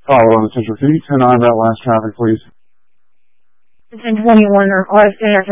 Follow on Central. Can you turn on that last traffic, please? 1021 request intersection.